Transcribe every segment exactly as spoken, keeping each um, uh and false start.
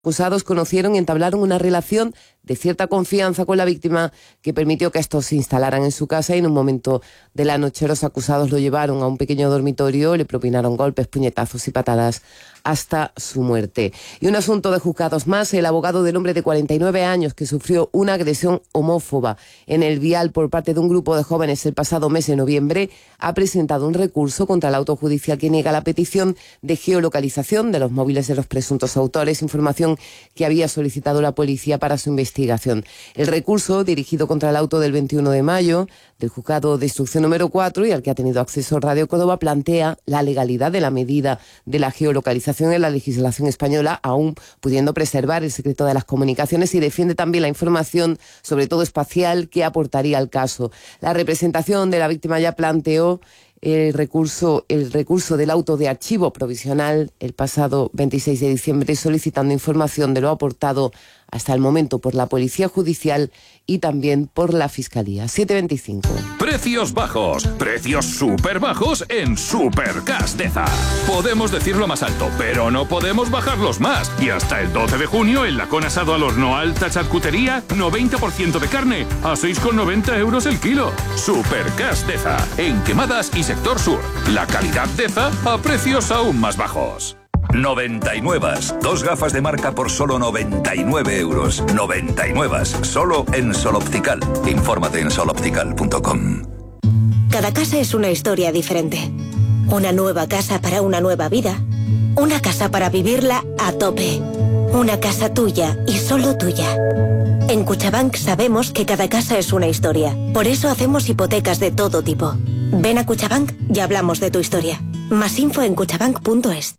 acusados conocieron y entablaron una relación de cierta confianza con la víctima que permitió que estos se instalaran en su casa y en un momento de la noche los acusados lo llevaron a un pequeño dormitorio, le propinaron golpes, puñetazos y patadas hasta su muerte. Y un asunto de juzgados más, el abogado del hombre de cuarenta y nueve años que sufrió una agresión homófoba en el vial por parte de un grupo de jóvenes el pasado mes de noviembre ha presentado un recurso contra el auto judicial que niega la petición de geolocalización de los móviles de los presuntos autores, información que había solicitado la policía para su investigación. El recurso, dirigido contra el auto del veintiuno de mayo del juzgado de instrucción número cuatro y al que ha tenido acceso Radio Córdoba, plantea la legalidad de la medida de la geolocalización en la legislación española, aún pudiendo preservar el secreto de las comunicaciones, y defiende también la información, sobre todo espacial, que aportaría al caso. La representación de la víctima ya planteó el recurso, el recurso del auto de archivo provisional el pasado veintiséis de diciembre, solicitando información de lo aportado hasta el momento por la Policía Judicial y también por la Fiscalía. siete veinticinco. Precios bajos, precios súper bajos en Supercas Deza. Podemos decirlo más alto, pero no podemos bajarlos más. Y hasta el doce de junio, el lacón asado al horno alta charcutería, noventa por ciento de carne, a seis con noventa euros el kilo. Supercas Deza, en Quemadas y Sector Sur. La calidad Deza a precios aún más bajos. noventa y nueve. Dos gafas de marca por solo noventa y nueve euros. noventa y nueve. Solo en Sol Optical. Infórmate en sol optical punto com. Cada casa es una historia diferente. Una nueva casa para una nueva vida. Una casa para vivirla a tope. Una casa tuya y solo tuya. En Cuchabank sabemos que cada casa es una historia. Por eso hacemos hipotecas de todo tipo. Ven a Cuchabank y hablamos de tu historia. Más info en cuchabank punto es.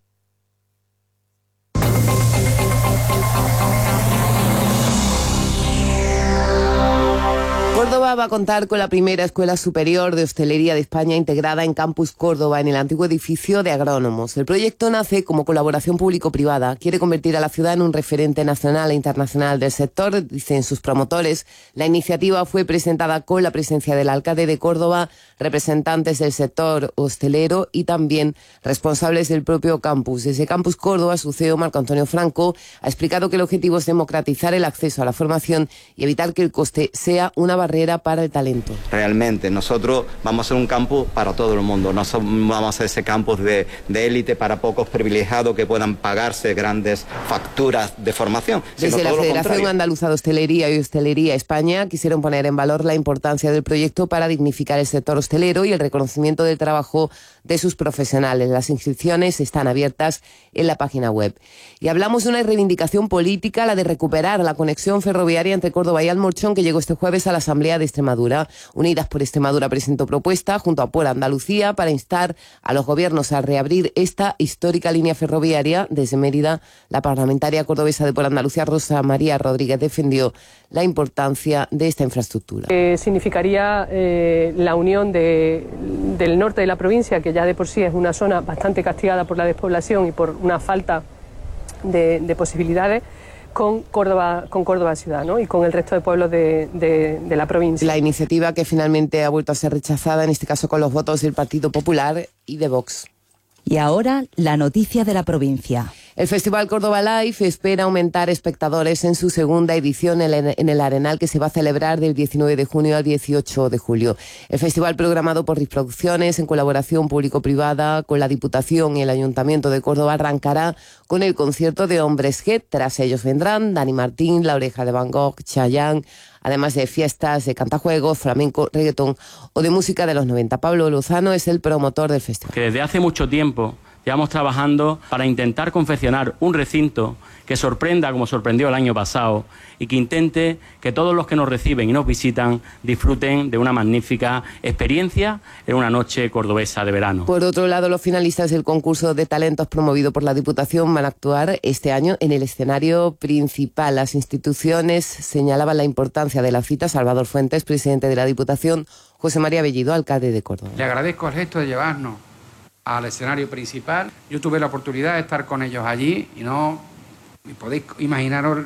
Córdoba va a contar con la primera escuela superior de hostelería de España integrada en Campus Córdoba, en el antiguo edificio de agrónomos. El proyecto nace como colaboración público-privada. Quiere convertir a la ciudad en un referente nacional e internacional del sector, dicen sus promotores. La iniciativa fue presentada con la presencia del alcalde de Córdoba, representantes del sector hostelero y también responsables del propio campus. Desde Campus Córdoba, su C E O, Marco Antonio Franco, ha explicado que el objetivo es democratizar el acceso a la formación y evitar que el coste sea una barrera para el talento. Realmente nosotros vamos a ser un campus para todo el mundo, no vamos a ser ese campus de, de élite para pocos privilegiados que puedan pagarse grandes facturas de formación. Desde la Federación Andaluza de Hostelería y Hostelería España quisieron poner en valor la importancia del proyecto para dignificar el sector hostelero y el reconocimiento del trabajo de sus profesionales. Las inscripciones están abiertas en la página web. Y hablamos de una reivindicación política, la de recuperar la conexión ferroviaria entre Córdoba y Almorchón, que llegó este jueves a la Asamblea de Extremadura. Unidas por Extremadura presentó propuesta junto a Por Andalucía para instar a los gobiernos a reabrir esta histórica línea ferroviaria. Desde Mérida, la parlamentaria cordobesa de Por Andalucía, Rosa María Rodríguez, defendió la importancia de esta infraestructura. Eh, significaría eh, la unión de, del norte de la provincia, que ya de por sí es una zona bastante castigada por la despoblación y por una falta de, de posibilidades, con Córdoba, con Córdoba ciudad, ¿no? Y con el resto de pueblos de, de, de la provincia. La iniciativa, que finalmente ha vuelto a ser rechazada, en este caso con los votos del Partido Popular y de Vox. Y ahora, la noticia de la provincia. El Festival Córdoba Live espera aumentar espectadores en su segunda edición en el Arenal, que se va a celebrar del diecinueve de junio al dieciocho de julio. El festival, programado por RIS Producciones en colaboración público-privada con la Diputación y el Ayuntamiento de Córdoba, arrancará con el concierto de Hombres G. Tras ellos vendrán Dani Martín, La Oreja de Van Gogh, Chayanne, además de fiestas de cantajuegos, flamenco, reggaetón o de música de los noventa. Pablo Lozano es el promotor del festival. Que desde hace mucho tiempo llevamos trabajando para intentar confeccionar un recinto que sorprenda como sorprendió el año pasado y que intente que todos los que nos reciben y nos visitan disfruten de una magnífica experiencia en una noche cordobesa de verano. Por otro lado, los finalistas del concurso de talentos promovido por la Diputación van a actuar este año en el escenario principal. Las instituciones señalaban la importancia de la cita. Salvador Fuentes, presidente de la Diputación; José María Bellido, alcalde de Córdoba. Le agradezco el gesto de llevarnos al escenario principal. Yo tuve la oportunidad de estar con ellos allí y no y podéis imaginaros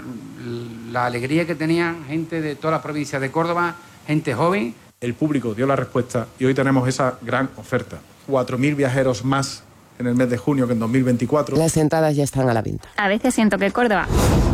la alegría que tenían gente de toda la provincia de Córdoba, gente joven. El público dio la respuesta y hoy tenemos esa gran oferta. cuatro mil viajeros más en el mes de junio que en dos mil veinticuatro. Las entradas ya están a la venta. A veces siento que Córdoba